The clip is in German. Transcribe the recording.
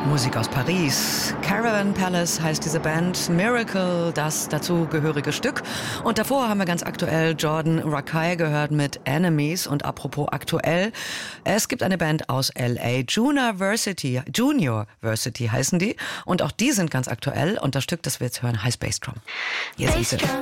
Musik aus Paris. Caravan Palace heißt diese Band. Miracle, das dazugehörige Stück. Und davor haben wir ganz aktuell Jordan Rakei gehört mit Enemies. Und apropos aktuell, es gibt eine Band aus L.A. Junior Versity heißen die. Und auch die sind ganz aktuell. Und das Stück, das wir jetzt hören, heißt Bassdrum. Hier sind sie.